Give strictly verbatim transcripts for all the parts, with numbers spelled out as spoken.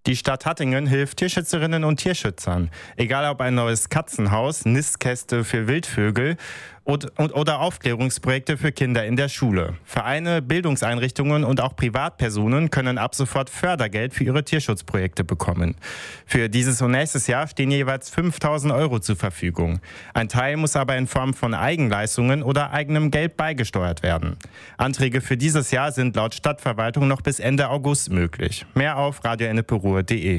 Die Stadt Hattingen hilft Tierschützerinnen und Tierschützern. Egal ob ein neues Katzenhaus, Nistkäste für Wildvögel oder Aufklärungsprojekte für Kinder in der Schule. Vereine, Bildungseinrichtungen und auch Privatpersonen können ab sofort Fördergeld für ihre Tierschutzprojekte bekommen. Für dieses und nächstes Jahr stehen jeweils fünftausend Euro zur Verfügung. Ein Teil muss aber in Form von Eigenleistungen oder eigenem Geld beigesteuert werden. Anträge für dieses Jahr sind laut Stadtverwaltung noch bis Ende August möglich. Mehr auf radio enneperuhr punkt de.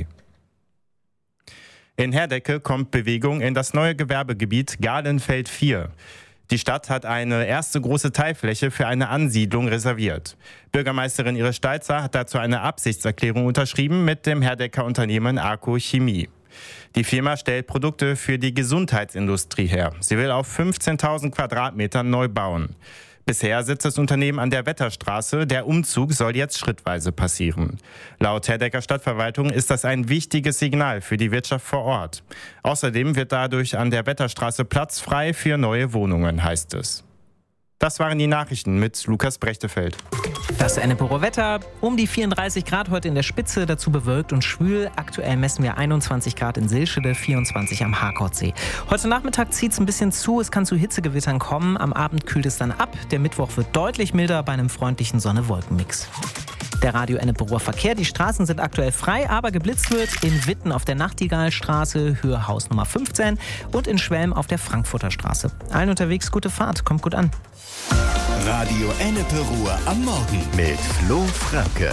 In Herdecke kommt Bewegung in das neue Gewerbegebiet Gardenfeld vier. Die Stadt hat eine erste große Teilfläche für eine Ansiedlung reserviert. Bürgermeisterin Iris Stalzer hat dazu eine Absichtserklärung unterschrieben mit dem Herdecker Unternehmen Arco Chemie. Die Firma stellt Produkte für die Gesundheitsindustrie her. Sie will auf fünfzehntausend Quadratmetern neu bauen. Bisher sitzt das Unternehmen an der Wetterstraße. Der Umzug soll jetzt schrittweise passieren. Laut Herdecker Stadtverwaltung ist das ein wichtiges Signal für die Wirtschaft vor Ort. Außerdem wird dadurch an der Wetterstraße Platz frei für neue Wohnungen, heißt es. Das waren die Nachrichten mit Lukas Brechtefeld. Das Enneperuhr Wetter. Um die vierunddreißig Grad heute in der Spitze, dazu bewölkt und schwül. Aktuell messen wir einundzwanzig Grad in Silschede, vierundzwanzig am Harkordsee. Heute Nachmittag zieht es ein bisschen zu, es kann zu Hitzegewittern kommen. Am Abend kühlt es dann ab. Der Mittwoch wird deutlich milder bei einem freundlichen Sonne-Wolken-Mix. Der Radio Enneperuhr Verkehr. Die Straßen sind aktuell frei, aber geblitzt wird in Witten auf der Nachtigallstraße, Höhe Haus Nummer fünfzehn und in Schwelm auf der Frankfurter Straße. Allen unterwegs gute Fahrt, kommt gut an. Radio Enneperuhr am Morgen mit Flo Franke.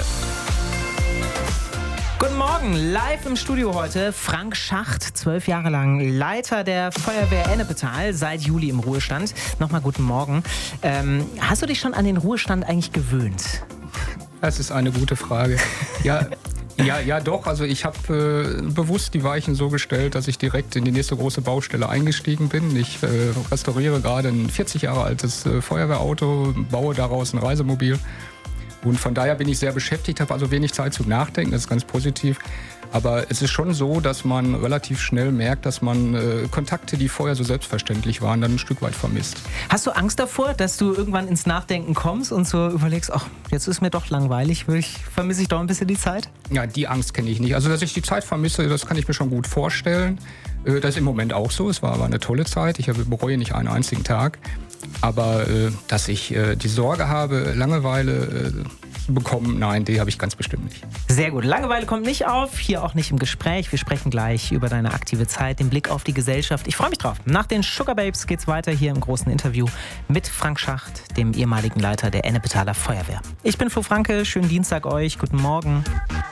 Guten Morgen, live im Studio heute Frank Schacht, zwölf Jahre lang Leiter der Feuerwehr Ennepetal, seit Juli im Ruhestand. Nochmal guten Morgen. Ähm, hast du dich schon an den Ruhestand eigentlich gewöhnt? Das ist eine gute Frage. Ja, ja, ja doch. Also ich habe äh, bewusst die Weichen so gestellt, dass ich direkt in die nächste große Baustelle eingestiegen bin. Ich äh, restauriere gerade ein vierzig Jahre altes äh, Feuerwehrauto, baue daraus ein Reisemobil. Und von daher bin ich sehr beschäftigt, habe also wenig Zeit zum Nachdenken, das ist ganz positiv. Aber es ist schon so, dass man relativ schnell merkt, dass man äh, Kontakte, die vorher so selbstverständlich waren, dann ein Stück weit vermisst. Hast du Angst davor, dass du irgendwann ins Nachdenken kommst und so überlegst, ach, jetzt ist mir doch langweilig, ich, vermisse ich doch ein bisschen die Zeit? Ja, die Angst kenne ich nicht. Also, dass ich die Zeit vermisse, das kann ich mir schon gut vorstellen. Äh, das ist im Moment auch so. Es war aber eine tolle Zeit. Ich bereue nicht einen einzigen Tag. Aber äh, dass ich äh, die Sorge habe, Langeweile äh, zu bekommen, nein, die habe ich ganz bestimmt nicht. Sehr gut. Langeweile kommt nicht auf, hier auch nicht im Gespräch. Wir sprechen gleich über deine aktive Zeit, den Blick auf die Gesellschaft. Ich freue mich drauf. Nach den Sugar Babes geht's weiter hier im großen Interview mit Frank Schacht, dem ehemaligen Leiter der Ennepetaler Feuerwehr. Ich bin Flo Franke, schönen Dienstag euch, guten Morgen.